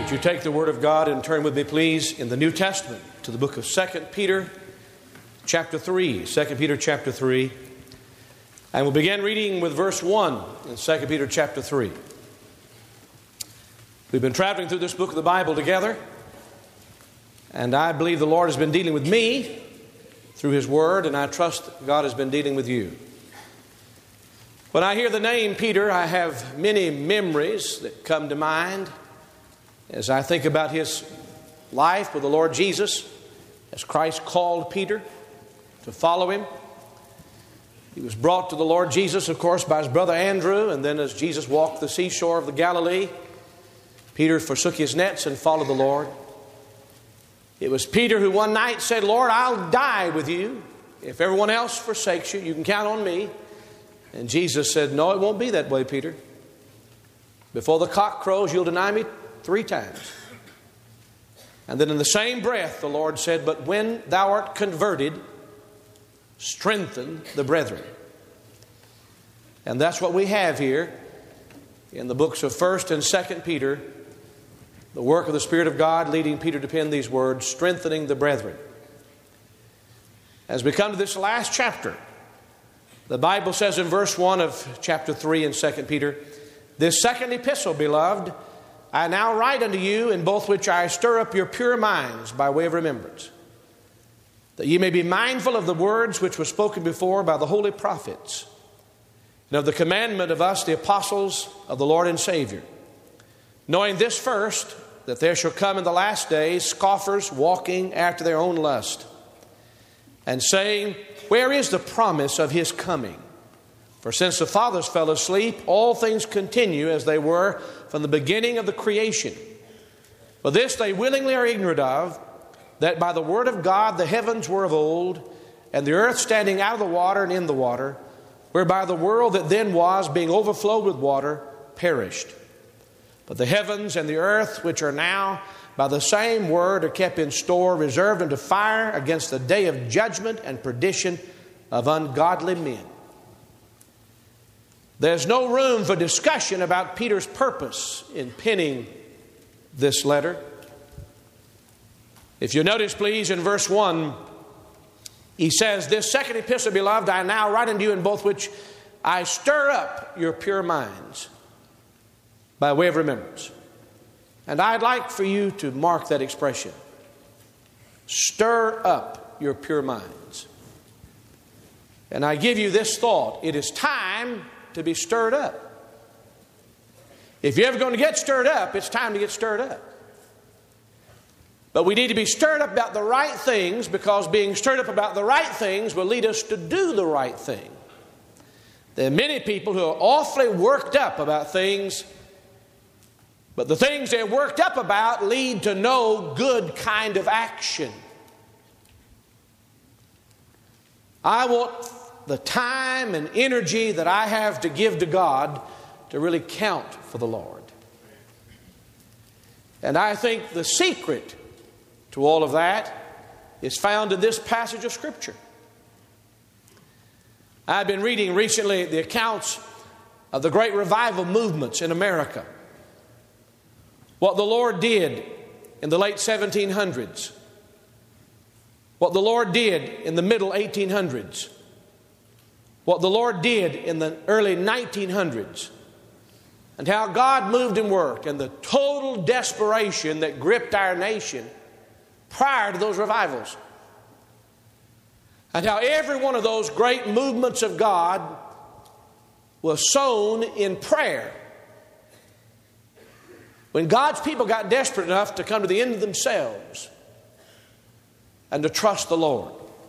Would you take the Word of God and turn with me, please, in the New Testament to the book of 2 Peter, chapter 3. 2 Peter, chapter 3. And we'll begin reading with verse 1 in 2 Peter, chapter 3. We've been traveling through this book of the Bible together, and I believe the Lord has been dealing with me through His Word, and I trust God has been dealing with you. When I hear the name Peter, I have many memories that come to mind as I think about his life with the Lord Jesus, as Christ called Peter to follow Him. He was brought to the Lord Jesus, of course, by his brother Andrew, and then as Jesus walked the seashore of the Galilee, Peter forsook his nets and followed the Lord. It was Peter who one night said, "Lord, I'll die with you. If everyone else forsakes you, you can count on me." And Jesus said, "No, it won't be that way, Peter. Before the cock crows, you'll deny me 3 times. And then in the same breath, the Lord said, "But when thou art converted, strengthen the brethren." And that's what we have here in the books of 1 and 2 Peter, the work of the Spirit of God leading Peter to pen these words, strengthening the brethren. As we come to this last chapter, the Bible says in verse 1 of chapter 3 in 2 Peter, "This second epistle, beloved, I now write unto you, in both which I stir up your pure minds by way of remembrance, that ye may be mindful of the words which were spoken before by the holy prophets, and of the commandment of us, the apostles of the Lord and Savior, knowing this first, that there shall come in the last days scoffers walking after their own lust, and saying, Where is the promise of His coming? For since the fathers fell asleep, all things continue as they were from the beginning of the creation. But this they willingly are ignorant of, that by the word of God the heavens were of old, and the earth standing out of the water and in the water, whereby the world that then was, being overflowed with water, perished. But the heavens and the earth, which are now by the same word, are kept in store, reserved unto fire against the day of judgment and perdition of ungodly men." There's no room for discussion about Peter's purpose in penning this letter. If you notice, please, in verse 1, he says, "This second epistle, beloved, I now write unto you, in both which I stir up your pure minds by way of remembrance." And I'd like for you to mark that expression. Stir up your pure minds. And I give you this thought. It is time to be stirred up. If you're ever going to get stirred up, it's time to get stirred up. But we need to be stirred up about the right things, because being stirred up about the right things will lead us to do the right thing. There are many people who are awfully worked up about things, but the things they're worked up about lead to no good kind of action. I want the time and energy that I have to give to God to really count for the Lord. And I think the secret to all of that is found in this passage of Scripture. I've been reading recently the accounts of the great revival movements in America. What the Lord did in the late 1700s. What the Lord did in the middle 1800s. What the Lord did in the early 1900s. And how God moved and worked, and the total desperation that gripped our nation prior to those revivals. And how every one of those great movements of God was sown in prayer. When God's people got desperate enough to come to the end of themselves and to trust the Lord.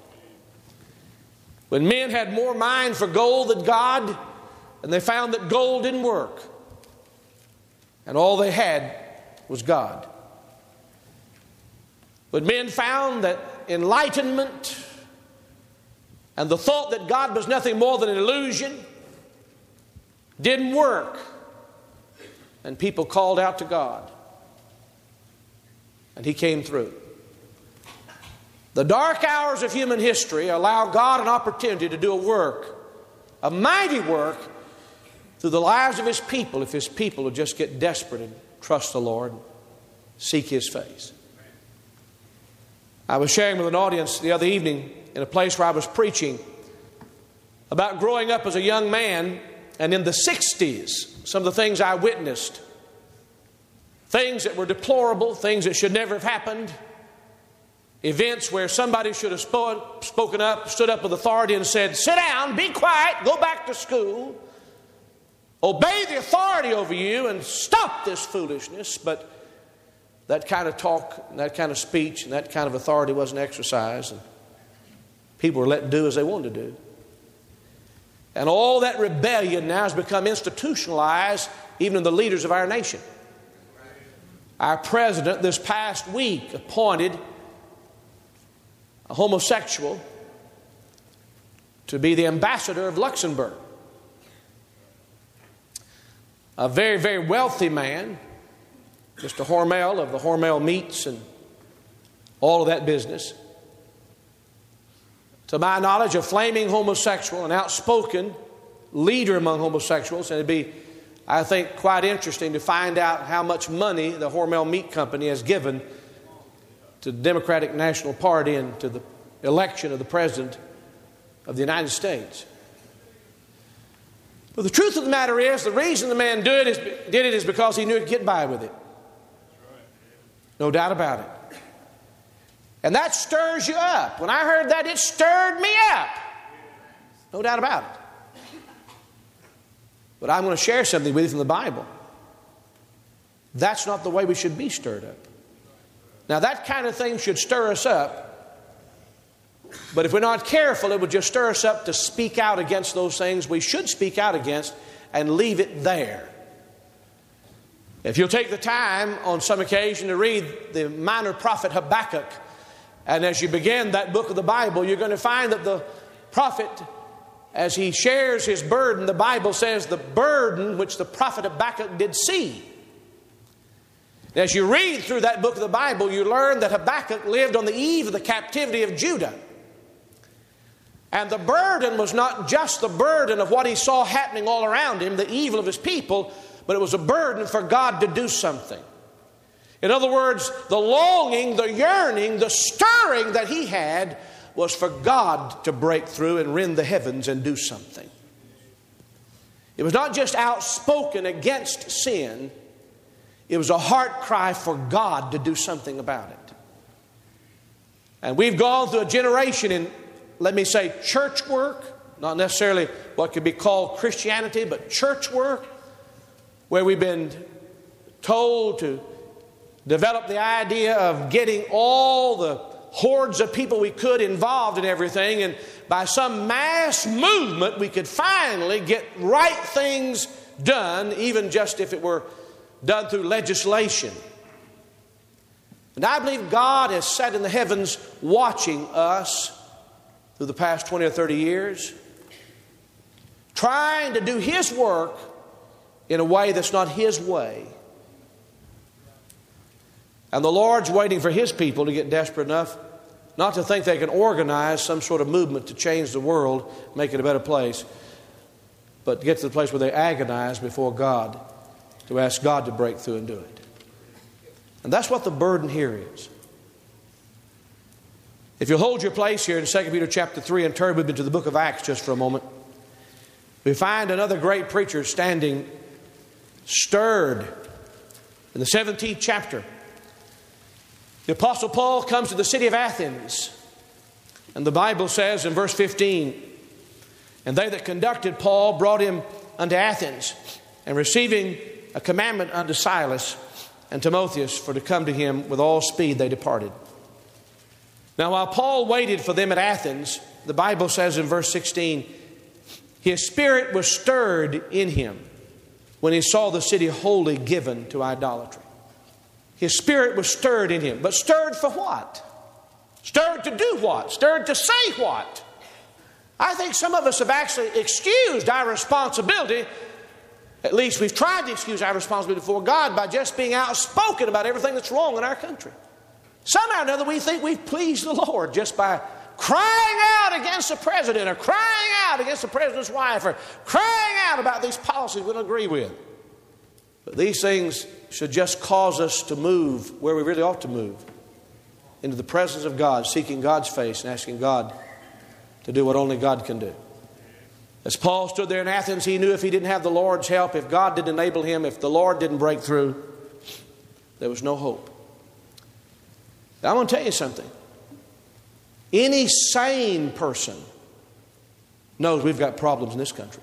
When men had more mind for gold than God, and they found that gold didn't work, and all they had was God. When men found that enlightenment and the thought that God was nothing more than an illusion didn't work, and people called out to God, and He came through. The dark hours of human history allow God an opportunity to do a work, a mighty work, through the lives of His people, if His people will just get desperate and trust the Lord. seek His face. I was sharing with an audience the other evening in a place where I was preaching about growing up as a young man, and in the 60s, some of the things I witnessed, things that were deplorable, things that should never have happened, events where somebody should have spoken up, stood up with authority and said, sit down, be quiet, go back to school, obey the authority over you and stop this foolishness. But that kind of talk, and that kind of speech, and that kind of authority wasn't exercised. And people were let do as they wanted to do. And all that rebellion now has become institutionalized even in the leaders of our nation. Our president this past week appointed a homosexual to be the ambassador of Luxembourg. A very, very wealthy man, Mr. Hormel of the Hormel Meats and all of that business. To my knowledge, a flaming homosexual, an outspoken leader among homosexuals. And it'd be, I think, quite interesting to find out how much money the Hormel Meat Company has given to the Democratic National Party and to the election of the President of the United States. But the truth of the matter is, the reason the man did it is because he knew he could get by with it. No doubt about it. And that stirs you up. When I heard that, it stirred me up. No doubt about it. But I'm going to share something with you from the Bible. That's not the way we should be stirred up. Now, that kind of thing should stir us up. But if we're not careful, it would just stir us up to speak out against those things we should speak out against and leave it there. If you'll take the time on some occasion to read the minor prophet Habakkuk, and as you begin that book of the Bible, you're going to find that the prophet, as he shares his burden, the Bible says the burden which the prophet Habakkuk did see. As you read through that book of the Bible, you learn that Habakkuk lived on the eve of the captivity of Judah. And the burden was not just the burden of what he saw happening all around him, the evil of his people, but it was a burden for God to do something. In other words, the longing, the yearning, the stirring that he had was for God to break through and rend the heavens and do something. It was not just outspoken against sin. It was a heart cry for God to do something about it. And we've gone through a generation in, let me say, church work, not necessarily what could be called Christianity, but church work, where we've been told to develop the idea of getting all the hordes of people we could involved in everything, and by some mass movement we could finally get right things done, even just if it were done through legislation. And I believe God has sat in the heavens watching us through the past 20 or 30 years, trying to do His work in a way that's not His way. And the Lord's waiting for His people to get desperate enough not to think they can organize some sort of movement to change the world, make it a better place, but to get to the place where they agonize before God to ask God to break through and do it. And that's what the burden here is. If you'll hold your place here in 2 Peter chapter 3 and turn with me to the book of Acts just for a moment, we find another great preacher standing stirred in the 17th chapter. The Apostle Paul comes to the city of Athens, and the Bible says in verse 15, and they that conducted Paul brought him unto Athens, and receiving a commandment unto Silas and Timotheus for to come to him with all speed, they departed. Now while Paul waited for them at Athens, the Bible says in verse 16, his spirit was stirred in him when he saw the city wholly given to idolatry. His spirit was stirred in him. But stirred for what? Stirred to do what? Stirred to say what? I think some of us have actually excused our responsibility. At least we've tried to excuse our responsibility before God by just being outspoken about everything that's wrong in our country. Somehow or another we think we've pleased the Lord just by crying out against the president or crying out against the president's wife or crying out about these policies we don't agree with. But these things should just cause us to move where we really ought to move, into the presence of God, seeking God's face and asking God to do what only God can do. As Paul stood there in Athens, he knew if he didn't have the Lord's help, if God didn't enable him, if the Lord didn't break through, there was no hope. Now, I'm going to tell you something. Any sane person knows we've got problems in this country.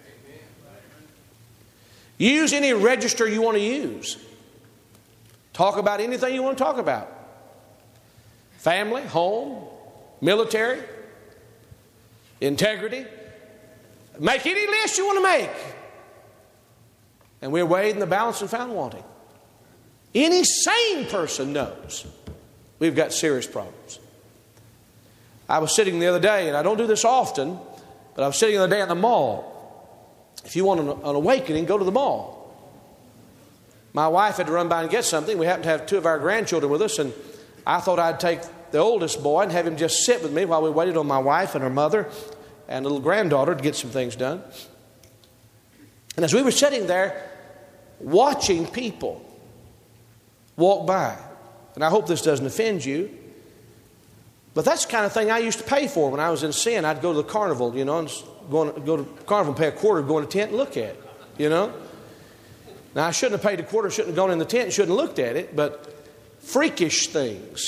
Use any register you want to use. Talk about anything you want to talk about. Family, home, military, integrity. Make any list you want to make. And we're weighed in the balance and found wanting. Any sane person knows we've got serious problems. I was sitting the other day, and I don't do this often, but I was sitting the other day in the mall. If you want an awakening, go to the mall. My wife had to run by and get something. We happened to have two of our grandchildren with us, and I thought I'd take the oldest boy and have him just sit with me while we waited on my wife and her mother and a little granddaughter to get some things done. And as we were sitting there watching people walk by, and I hope this doesn't offend you, but that's the kind of thing I used to pay for when I was in sin. I'd go to the carnival, and go to the carnival and pay a quarter to go in a tent and look at it, Now, I shouldn't have paid a quarter, shouldn't have gone in the tent, shouldn't have looked at it, but freakish things,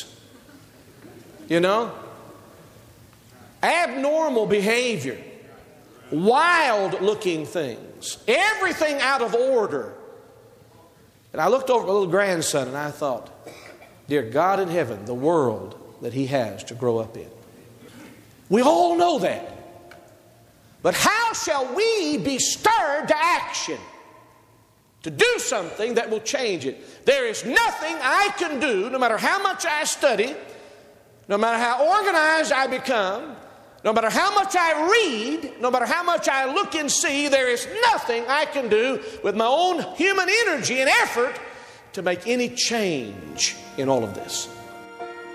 abnormal behavior, wild-looking things, everything out of order. And I looked over at my little grandson and I thought, dear God in heaven, the world that he has to grow up in. We all know that. But how shall we be stirred to action? To do something that will change it. There is nothing I can do, no matter how much I study, no matter how organized I become, no matter how much I read, no matter how much I look and see, there is nothing I can do with my own human energy and effort to make any change in all of this.